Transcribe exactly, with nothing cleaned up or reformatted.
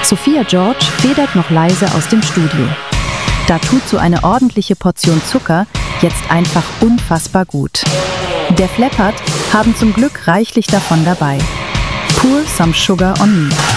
Sophia George federt noch leise aus dem Studio. Da tut so eine ordentliche Portion Zucker jetzt einfach unfassbar gut. Der Flappert haben zum Glück reichlich davon dabei. Pour some sugar on me.